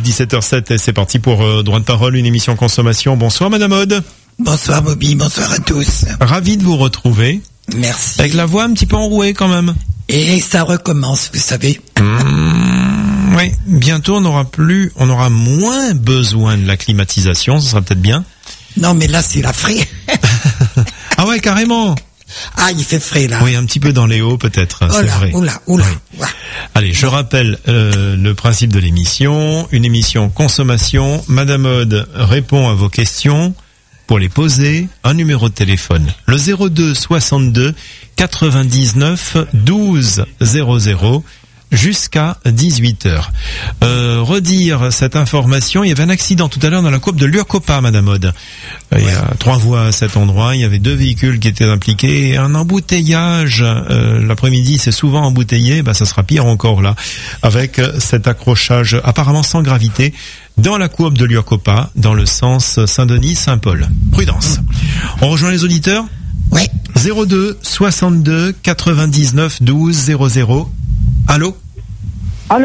17h07 et c'est parti pour Droit de Parole, une émission consommation. Bonsoir Madame Aude. Bonsoir Bobby, bonsoir à tous. Ravi de vous retrouver. Merci. Avec la voix un petit peu enrouée quand même. Et ça recommence, vous savez. Oui, bientôt on aura moins besoin de la climatisation, ce sera peut-être bien. Non mais là c'est la frais. Ah ouais, carrément. Ah, il fait frais là. Oui, un petit peu dans les hauts peut-être, c'est vrai. Oula. Oui. Allez, je rappelle le principe de l'émission, une émission consommation. Madame Aude répond à vos questions. Pour les poser, un numéro de téléphone, le 02 62 99 12 00 jusqu'à 18h. Redire cette information, il y avait un accident tout à l'heure dans la coupe de l'Urcopa, Madame Aude. Il y a 3 voies à cet endroit, il y avait 2 véhicules qui étaient impliqués, et un embouteillage. L'après-midi, c'est souvent embouteillé, ça sera pire encore là, avec cet accrochage apparemment sans gravité dans la courbe de l'Urcopa, dans le sens Saint-Denis-Saint-Paul. Prudence. On rejoint les auditeurs ? Oui. 02 62 99 12 00. Allô ? Allô ?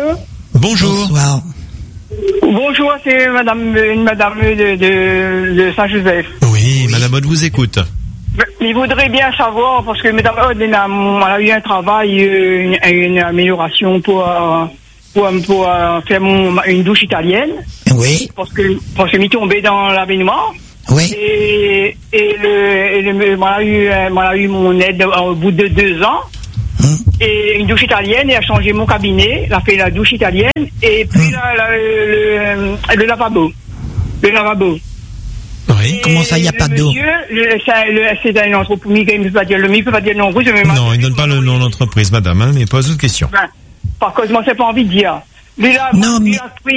Bonjour. Bonsoir. Bonjour, c'est madame de Saint-Joseph. Oui, Madame Aude vous écoute. Il voudrait bien savoir, parce que madame Aude, elle a eu un travail, une amélioration pour faire une douche italienne. Oui. Parce que m'y tombé dans la baignoire. Oui. Et m'a eu mon aide au bout de 2 ans. Et une douche italienne, et a changé mon cabinet, elle a fait la douche italienne, et puis le lavabo. Le lavabo. Oui. Comment ça, il n'y a pas d'eau? C'est un entreprise, il ne peut pas dire le nom, il peut pas dire non. Non, il ne donne pas le nom de l'entreprise, madame, mais pose une question. Par contre, moi, c'est pas envie de dire. Il a pris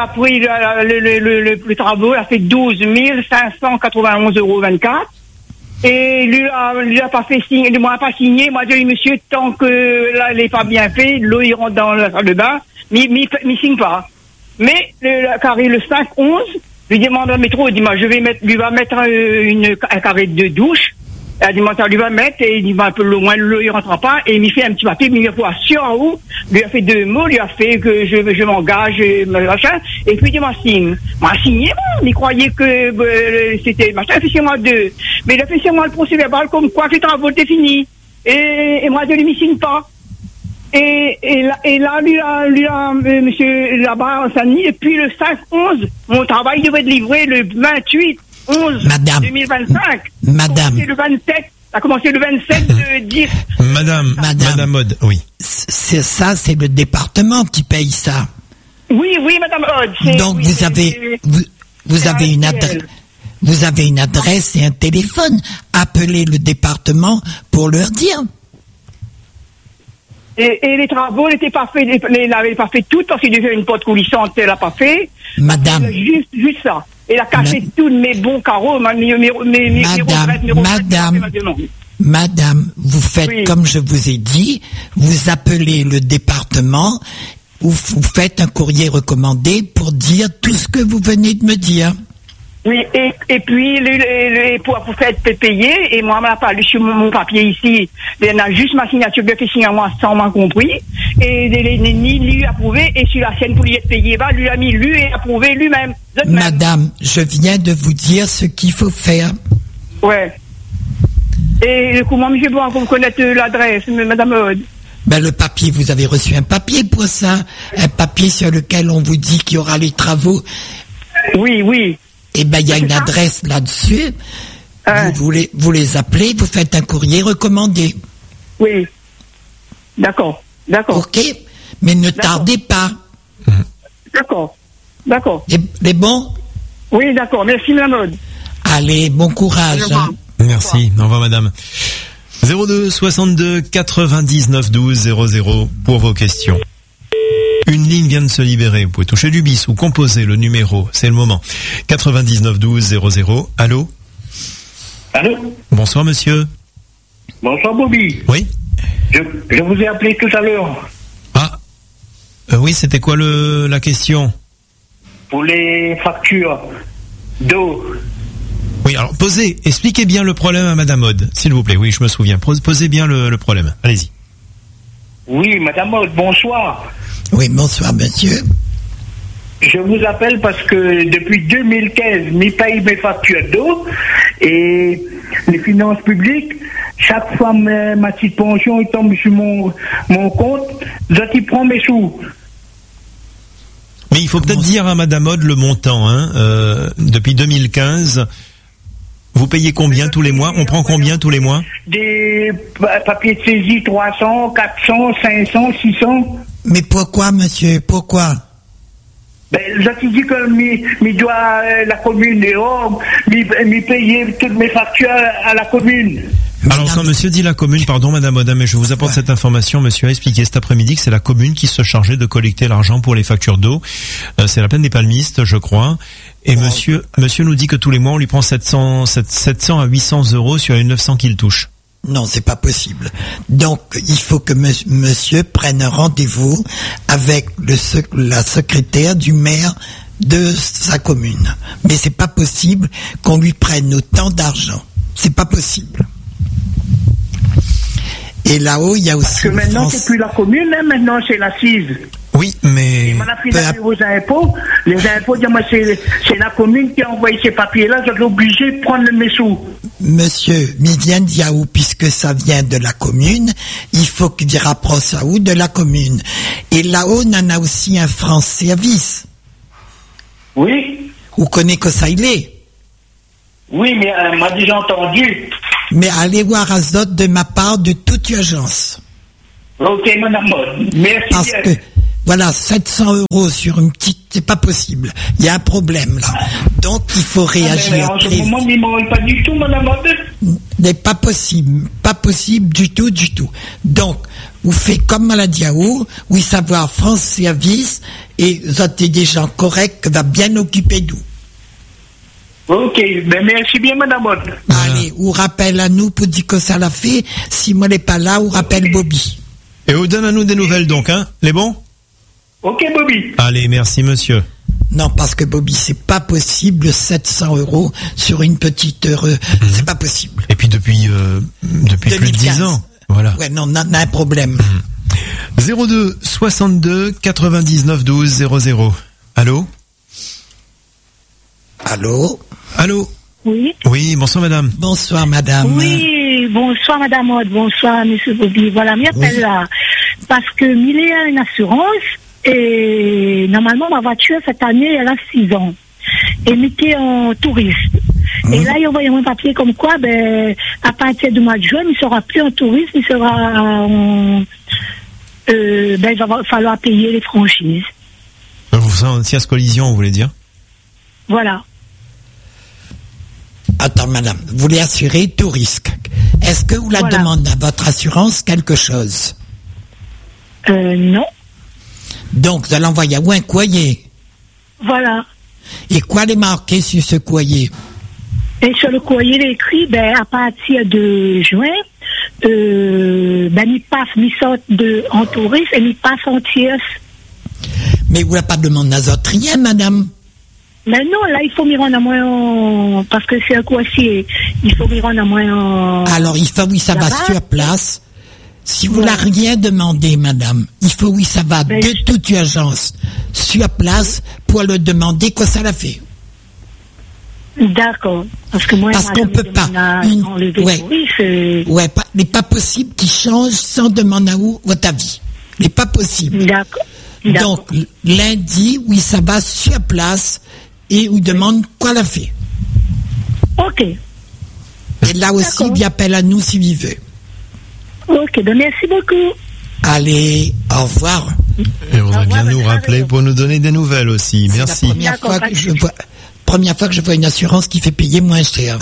le travaux, il a fait 12 591,24 €. Et lui a pas fait signer, il m'a pas signé. Moi, j'ai dit, monsieur, tant que là, il n'est pas bien fait, l'eau, il rentre dans la salle de bain, m'y signe pas. Mais, le carré, le 5-11, lui demande au métro, il dit, lui va mettre un carré de douche. Elle dit, lui va mettre, et il dit, un peu loin, l'eau, il rentrera pas, et il m'y fait un petit papier, il m'y voit sur en haut, lui a fait 2 mots, lui a fait que je m'engage, machin, et puis il m'a signé. M'a signé, moi, il croyait que c'était machin, il a fait sur moi 2. Mais il a fait sur moi le procès verbal comme quoi que les travaux étaient finis. Et moi, je ne m'y signe pas. Et là, monsieur, là-bas, en Saint-Denis, et puis le 5-11, mon travail devait être livré le 28. 11 Madame, 2025. Madame. Ça a commencé le 27 de 10. Madame Aude, oui. C'est le département qui paye ça. Oui, Madame Aude. Donc vous avez une adresse. Vous avez une adresse et un téléphone. Appelez le département pour leur dire. Et les travaux n'étaient pas faits, il n'avait pas fait tout parce qu'il devait une porte coulissante, elle n'a pas fait. Madame. Juste ça. Il a cassé tous mes bons carreaux, Madame, vous faites comme je vous ai dit, vous appelez le département ou vous faites un courrier recommandé pour dire tout ce que vous venez de me dire. Oui, et puis pour faire payer, et moi, on m'a pas lu sur mon papier ici, il y en a juste ma signature de fait signer à moi sans m'en compris, et ni lui approuvé, et sur la scène pour lui être payé, lui a mis lui et approuvé lui-même. Madame, je viens de vous dire ce qu'il faut faire. Ouais. Et comment je dois connaître l'adresse, Madame Aude? Le papier, vous avez reçu un papier pour ça, un papier sur lequel on vous dit qu'il y aura les travaux. Oui. Eh il y a une adresse là-dessus. Vous les appelez, vous faites un courrier recommandé. Oui. D'accord. Ok. Mais ne tardez pas. D'accord. Les bons? Oui, d'accord. Merci, Madame Aude. Allez, bon courage. Merci. Au revoir, madame. 02 62 99 12 00 pour vos questions. Une ligne vient de se libérer. Vous pouvez toucher du bis ou composer le numéro. C'est le moment. 99 12 00. Allô? Allô? Bonsoir, monsieur. Bonsoir, Bobby. Oui? Je vous ai appelé tout à l'heure. Ah. Oui, c'était quoi la question? Pour les factures d'eau. Oui, alors expliquez bien le problème à Madame Aude, s'il vous plaît. Oui, je me souviens. Posez bien le problème. Allez-y. Oui, Madame Aude, bonsoir. Oui, bonsoir, monsieur. Je vous appelle parce que depuis 2015, je paye mes factures d'eau et les finances publiques. Chaque fois, ma petite pension tombe sur mon compte, je prends mes sous. Mais il faut peut-être dire à Madame Aude le montant. Depuis 2015, vous payez combien tous les mois? On prend combien tous les mois? Des papiers de saisie 300, 400, 500, 600. Mais pourquoi, monsieur? Pourquoi? Ben, je te dis que je dois la commune et me payer toutes mes factures à la commune. Alors quand monsieur dit la commune, pardon Madame Aude, mais je vous apporte cette information, monsieur a expliqué cet après-midi que c'est la commune qui se chargeait de collecter l'argent pour les factures d'eau. C'est la plaine des Palmistes, je crois. Et monsieur nous dit que tous les mois on lui prend 700 à 800 euros sur les 900 qu'il touche. Non, c'est pas possible. Donc, il faut que monsieur prenne un rendez-vous avec la secrétaire du maire de sa commune. Mais c'est pas possible qu'on lui prenne autant d'argent. C'est pas possible. Et là-haut, il y a aussi... Parce que maintenant, c'est plus la commune, hein, maintenant, c'est l'assise. Oui, mais... On a financé aux impôts. Les impôts, c'est la commune qui a envoyé ces papiers-là. Je suis obligé de prendre mes sous. Monsieur Midiane Diaou, puisque ça vient de la commune, il faut qu'il rapproche ça où de la commune. Et là-haut, on en a aussi un France Service. Oui. Vous connaissez que ça il est. Oui, mais m'a déjà entendu. Mais allez voir Azot de ma part de toute urgence. Ok, madame Aude. Merci. Parce bien. que, voilà, 700 euros sur une petite, c'est pas possible. Il y a un problème, là. Donc, il faut réagir. En ce moment, il ne m'aurait pas du tout, madame Aude. n'est pas possible. Pas possible du tout, du tout. Donc, vous faites comme Maladiaou, oui, savoir France Service, et vous êtes des gens corrects qui va bien occuper d'eux. Ok, ben merci bien, madame Aude. Allez, ou rappelle à nous pour dire que ça l'a fait. Si moi n'est pas là, ou rappelle Bobby. Et on donne à nous des nouvelles donc, hein? Les bons? Ok, Bobby. Allez, merci monsieur. Non, parce que Bobby, c'est pas possible, 700 euros sur une petite heure, c'est pas possible. Et puis depuis plus de 10 ans. Voilà. Ouais, non, on a un problème. 02 62 99 12 00. Allô? Allô? Allô? Oui. Oui, bonsoir madame. Bonsoir madame. Oui, bonsoir madame Aude, bonsoir monsieur Bobby. Voilà, m'y appelle là. Parce que il a une assurance et normalement ma voiture cette année elle a 6 ans. Et m'était en touriste. Et là, il envoyé un papier comme quoi, ben, à partir du mois de juin, il ne sera plus en touriste, il sera en, ben, il va falloir payer les franchises. Vous savez, anti-as collision, vous voulez dire? Voilà. Attends, madame, vous voulez assurer tout risque. Est-ce que vous la demandez à votre assurance quelque chose? Non. Donc, vous allez envoyer où un courrier? Voilà. Et quoi est marqué sur ce courrier? Et sur le courrier, il est écrit, ben, à partir de juin, ben, il passe, il sort en touriste et il passe en tierce. Mais vous n'avez pas demandé à votre rien, madame? Mais non, là, il faut m'y rendre à moins parce que c'est un coursier. Il faut m'y rendre à moins Alors, il faut, oui, ça va sur place. Si vous n'avez rien demandé, madame, il faut, oui, ça va ben, de toute urgence sur place pour le demander que ça l'a fait. D'accord. Parce que moi, parce qu'on peut pas. Mais pas possible qu'il change sans demander à vous votre avis. Mais pas possible. D'accord. Donc, lundi, oui, ça va sur place et vous demande quoi l'a fait. Ok. Et là aussi, il appelle à nous s'il veut. Ok, ben merci beaucoup. Allez, au revoir. Et on va bien nous rappeler pour nous donner des nouvelles aussi. Merci. C'est la première fois que je vois une assurance qui fait payer moins cher.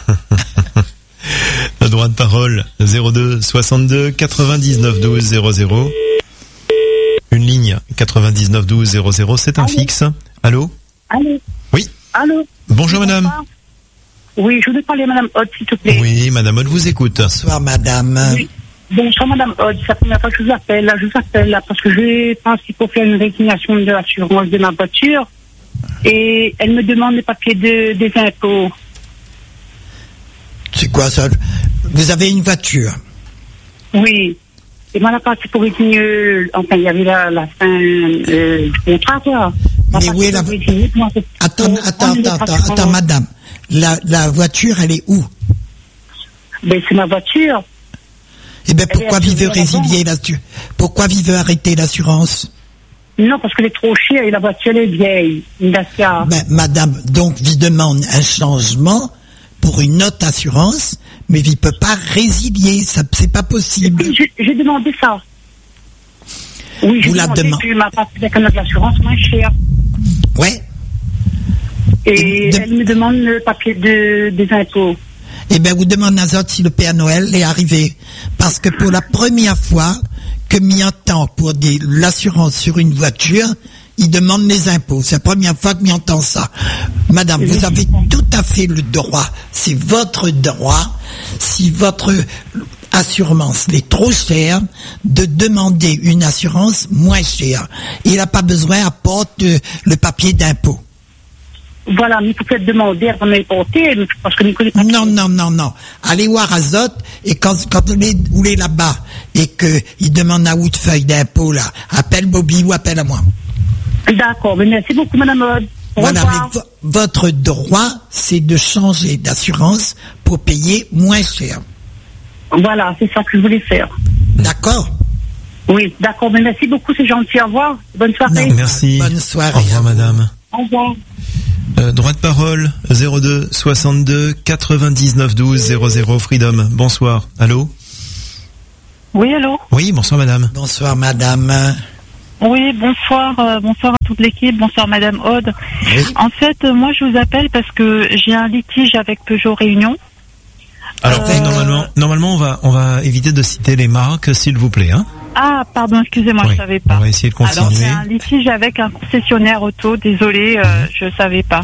Le droit de parole, 02 62 99 12 00. Une ligne, 99 12 00, c'est un fixe. Allô? Allô? Oui. Allô? Bonjour madame. Oui, je voulais parler à madame Aude, s'il te plaît. Oui, madame Aude vous écoute. Bonsoir madame. Oui. Bonsoir madame Aude, c'est la première fois que je vous appelle. Là, je vous appelle là parce que je pense qu'il faut faire une résignation de l'assurance de ma voiture. Et elle me demande les papiers des impôts. C'est quoi ça? Vous avez une voiture? Oui. Et moi, la partie pour résigner, enfin, il y avait la fin du contrat, quoi. Mais où est la... Attends, madame. La voiture, elle est où? Ben, c'est ma voiture. Eh ben, pourquoi il veut résilier pourquoi il veut arrêter l'assurance? Non, parce qu'elle est trop chère et la voiture elle est vieille. Ben, madame, donc, il demande un changement pour une autre assurance, mais il peut pas résilier, ça, c'est pas possible. J'ai demandé ça. Oui, vous la demandez. Tu m'as passé avec un autre assurance moins cher. Ouais. Et elle me demande le papier des impôts. Eh bien, vous demandez à si le Père Noël est arrivé. Parce que pour la première fois que m'y entend pour l'assurance sur une voiture, il demande les impôts. C'est la première fois que m'y entend ça. Madame, vous avez tout à fait le droit. C'est votre droit. Si votre assurance est trop chère, de demander une assurance moins chère. Il n'a pas besoin d'apporter le papier d'impôt. Voilà, mais il faut peut-être demander avant de m'apporter, parce que je ne connais pas. Non. Allez voir Azot, et quand vous êtes là-bas, et qu'il demande à vous de feuille d'impôt, là, appelle Bobby ou appelle à moi. D'accord, mais merci beaucoup, madame Aude. Voilà, mais votre droit, c'est de changer d'assurance pour payer moins cher. Voilà, c'est ça que je voulais faire. D'accord? Oui, d'accord, mais merci beaucoup, c'est gentil, au revoir. Bonne soirée. Non, merci. Bonne soirée. Au revoir, madame. Au revoir. Droit de parole, 02 62 99 12 00, Freedom. Bonsoir. Allô? Oui, allô? Oui, bonsoir, madame. Bonsoir, madame. Oui, bonsoir, bonsoir à toute l'équipe, bonsoir madame Aude. Oui. En fait, moi je vous appelle parce que j'ai un litige avec Peugeot Réunion. Alors, normalement, on va éviter de citer les marques, s'il vous plaît, hein. Ah, pardon, excusez-moi, oui, je savais pas. On va essayer de continuer. Alors, j'ai un litige avec un concessionnaire auto, désolé, je savais pas.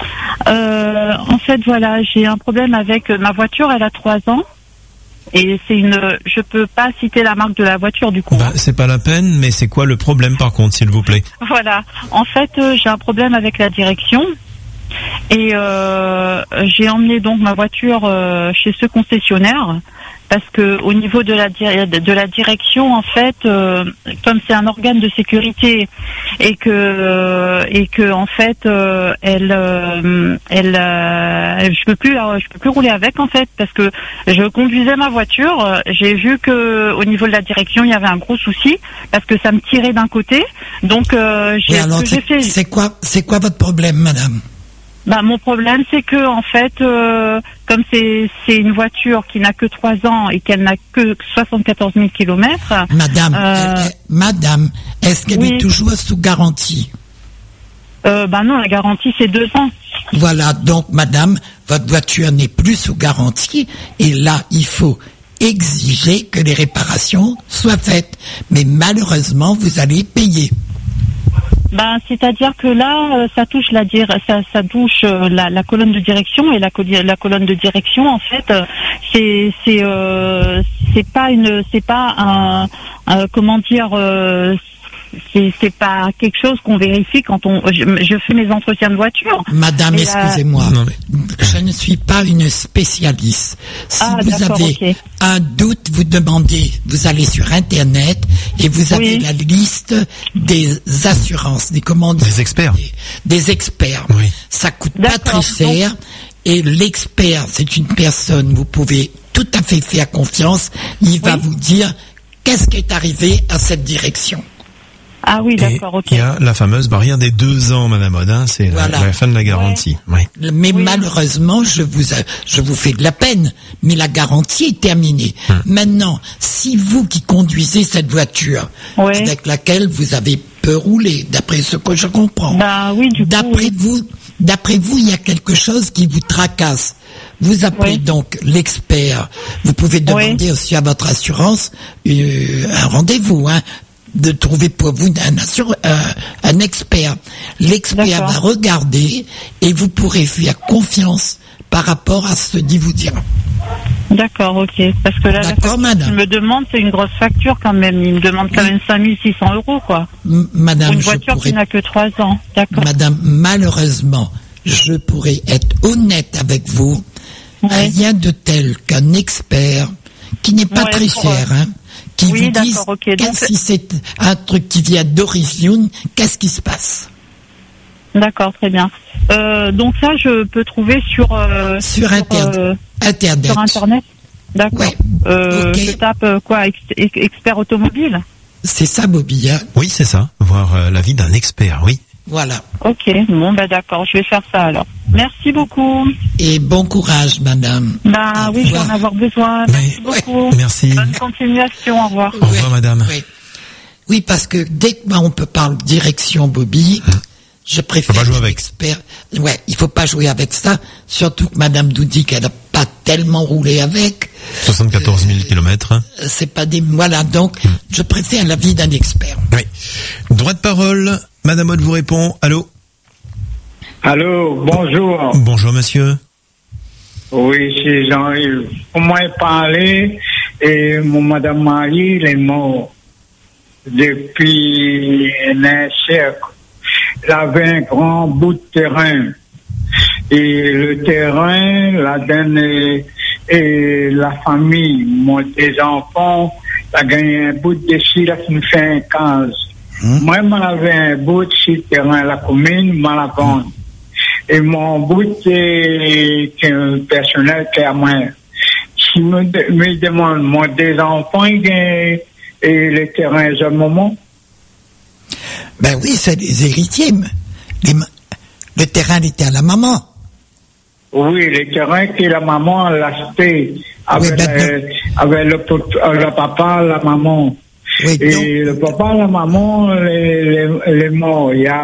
En fait, voilà, j'ai un problème avec ma voiture, elle a 3 ans. Et je peux pas citer la marque de la voiture du coup. Bah, c'est pas la peine, mais c'est quoi le problème par contre, s'il vous plaît? Voilà. En fait, j'ai un problème avec la direction. Et j'ai emmené donc ma voiture chez ce concessionnaire parce que au niveau de la direction, en fait, comme c'est un organe de sécurité et que en fait, je peux plus rouler avec en fait parce que je conduisais ma voiture, j'ai vu que au niveau de la direction il y avait un gros souci parce que ça me tirait d'un côté, donc j'ai fait. C'est quoi votre problème, madame? Bah, mon problème, c'est que en fait, comme c'est une voiture qui n'a que 3 ans et qu'elle n'a que 74 000 kilomètres. Madame, est-ce qu'elle est toujours sous garantie? Bah non, la garantie c'est 2 ans. Voilà, donc madame, votre voiture n'est plus sous garantie et là, il faut exiger que les réparations soient faites. Mais malheureusement, vous allez payer. Ben, c'est-à-dire que là, ça touche ça touche la colonne de direction et la colonne de direction en fait, c'est pas comment dire. C'est pas quelque chose qu'on vérifie quand je fais mes entretiens de voiture. Madame, excusez-moi, je ne suis pas une spécialiste. Si vous avez un doute, vous allez sur Internet et vous avez la liste des assurances, des experts. Des experts. Oui. Ça coûte pas très cher et l'expert, c'est une personne, vous pouvez tout à fait faire confiance. Il va vous dire qu'est-ce qui est arrivé à cette direction. Ah oui, d'accord, ok. Il y a la fameuse barrière des 2 ans, madame Odin, c'est la fin de la garantie. Ouais. Mais malheureusement, je vous fais de la peine, mais la garantie est terminée. Maintenant, si vous qui conduisez cette voiture, avec laquelle vous avez peu roulé, d'après ce que je comprends, d'après vous, il y a quelque chose qui vous tracasse. Vous appelez donc l'expert. Vous pouvez demander aussi à votre assurance un rendez-vous, de trouver pour vous un expert. L'expert va regarder et vous pourrez faire confiance par rapport à ce qu'il vous dira. D'accord, ok. Parce que là, la facture qu'il me demande, c'est une grosse facture quand même. Il me demande quand même 5 600 € quoi. Madame, pour une voiture qui n'a que 3 ans. D'accord. Madame, malheureusement, je pourrais être honnête avec vous. Rien de tel qu'un expert qui n'est pas très cher, qui vous disent si c'est un truc qui vient d'origine, qu'est-ce qui se passe? D'accord, très bien. Donc ça, je peux trouver sur Internet. Sur Internet. D'accord. Ouais. Je tape quoi, expert automobile. C'est ça, Bobby, hein? Oui, c'est ça. Voir l'avis d'un expert, oui. Voilà. Ok, bon, d'accord, je vais faire ça alors. Merci beaucoup. Et bon courage, madame. Bah oui, je vais en avoir besoin. Merci beaucoup. Merci. Bonne continuation, au revoir. Au revoir, madame. Oui, parce que dès que on peut parler direction, Bobby, je préfère faut pas jouer avec. expert. Ouais, il faut pas jouer avec ça. Surtout que madame nous dit qu'elle n'a pas tellement roulé avec. 74 000 kilomètres. C'est pas des, voilà, donc, je préfère l'avis d'un expert. Oui. Droit de parole. Madame Aude vous répond. Allô? Allô, bonjour. Bonjour, monsieur. Oui, c'est Jean-Yves. Pour moi, parler, et mon madame Marie, elle est morte depuis un siècle. Elle avait un grand bout de terrain. Et le terrain, la donne et la famille, des enfants, a gagné un bout de ici, là, qui me fait un 15. Moi, j'avais un bout de terrain à la commune, je la vends. Et mon bout, c'est personnel qui est à moi. Si me demande, moi, des enfants, et les terrains à un moment. Ben oui, c'est les héritiers. Le terrain était à la maman. Oui, les terrains que la maman a acheté avec, avec le papa, la maman. Oui, et le papa, la maman, les morts. Il y a